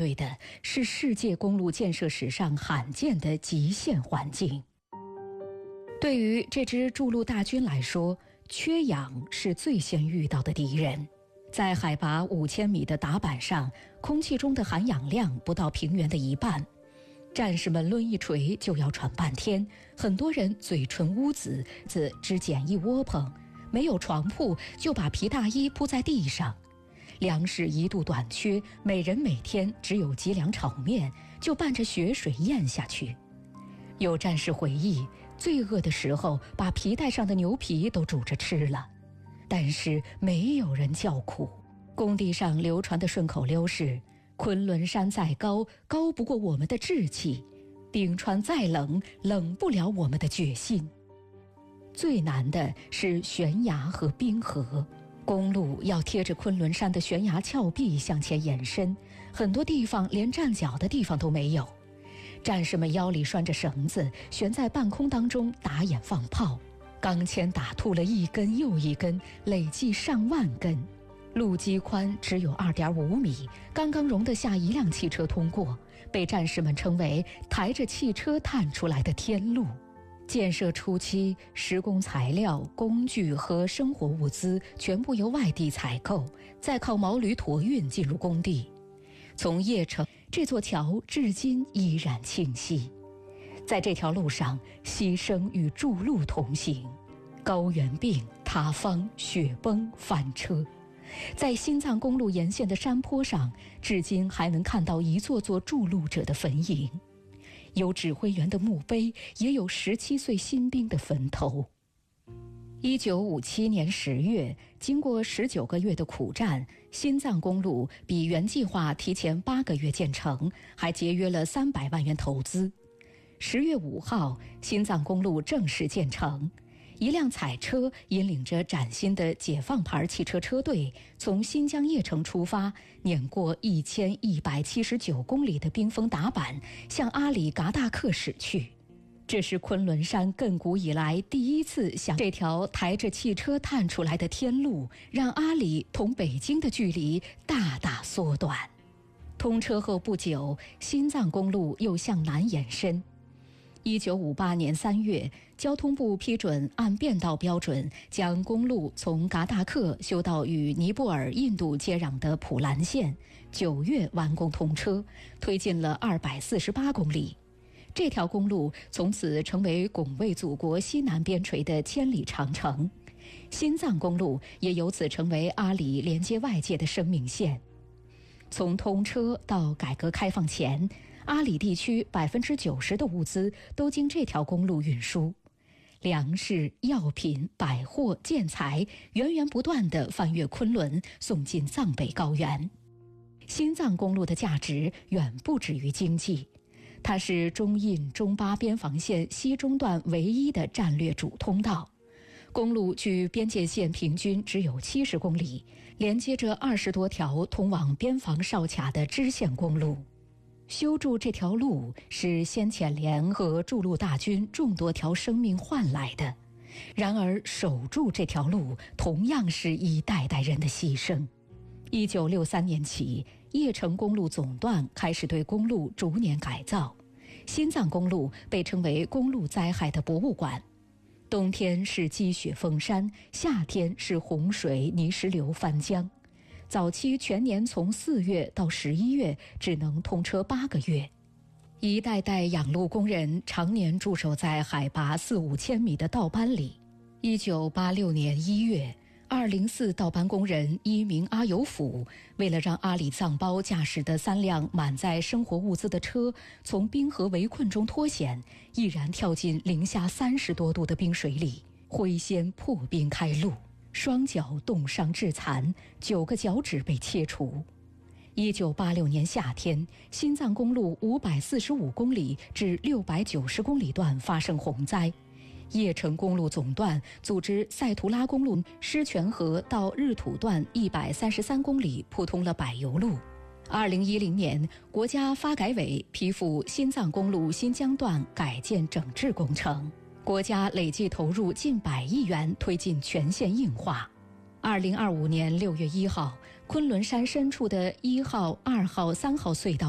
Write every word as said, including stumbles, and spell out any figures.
对的是世界公路建设史上罕见的极限环境。对于这支筑路大军来说，缺氧是最先遇到的敌人。在海拔五千米的打板上，空气中的含氧量不到平原的一半，战士们抡一锤就要喘半天，很多人嘴唇乌紫，子只捡一窝棚，没有床铺就把皮大衣铺在地上。粮食一度短缺，每人每天只有几两炒面，就伴着血水咽下去。有战士回忆，最饿的时候把皮带上的牛皮都煮着吃了，但是没有人叫苦。工地上流传的顺口溜是：昆仑山再高，高不过我们的志气；冰川再冷，冷不了我们的决心。最难的是悬崖和冰河，公路要贴着昆仑山的悬崖峭壁向前延伸，很多地方连站脚的地方都没有。战士们腰里拴着绳子，悬在半空当中打眼放炮，钢钎打秃了一根又一根，累计上万根。路基宽只有 二点五米，刚刚容得下一辆汽车通过，被战士们称为抬着汽车探出来的天路。建设初期，施工材料、工具和生活物资全部由外地采购，再靠毛驴驮运进入工地。从邺城，这座桥至今依然清晰。在这条路上，牺牲与筑路同行，高原病、塌方、雪崩、翻车。在新藏公路沿线的山坡上，至今还能看到一座座筑路者的坟茔，有指挥员的墓碑，也有十七岁新兵的坟头。一九五七年十月，经过十九个月的苦战，新藏公路比原计划提前八个月建成，还节约了三百万元投资。十月五号，新藏公路正式建成。一辆彩车引领着崭新的解放牌汽车车队，从新疆叶城出发，碾过一千一百七十九公里的冰封打板，向阿里嘎达克驶去。这是昆仑山亘古以来第一次向这条抬着汽车探出来的天路，让阿里同北京的距离大大缩短。通车后不久，新藏公路又向南延伸。一九五八年三月，交通部批准按变道标准，将公路从嘎达克修到与尼泊尔、印度接壤的普兰县，九月完工通车，推进了二百四十八公里。这条公路从此成为拱卫祖国西南边陲的千里长城，新藏公路也由此成为阿里连接外界的生命线。从通车到改革开放前，阿里地区百分之九十的物资都经这条公路运输，粮食、药品、百货、建材源源不断地翻越昆仑，送进藏北高原。新藏公路的价值远不止于经济，它是中印中巴边防线西中段唯一的战略主通道。公路距边界线平均只有七十公里，连接着二十多条通往边防哨卡的支线公路。修筑这条路是先遣连和筑路大军众多条生命换来的，然而守住这条路同样是一代代人的牺牲。一九六三年起，叶城公路总段开始对公路逐年改造，新藏公路被称为公路灾害的博物馆。冬天是积雪封山，夏天是洪水泥石流翻江。早期全年从四月到十一月只能通车八个月，一代代养路工人常年驻守在海拔四五千米的道班里。一九八六年一月，二零四道班工人一名阿尤甫，为了让阿里藏胞驾驶的三辆满载生活物资的车从冰河围困中脱险，毅然跳进零下三十多度的冰水里，挥先破冰开路，双脚冻伤致残，九个脚趾被切除。一九八六年夏天，新藏公路五百四十五公里至六百九十公里段发生洪灾，叶城公路总段组织塞图拉公路狮泉河到日土段一百三十三公里铺通了柏油路。二零一零年，国家发改委批复新藏公路新疆段改建整治工程，国家累计投入近百亿元推进全线硬化。二零二五年六月一号，昆仑山深处的一号、二号、三号隧道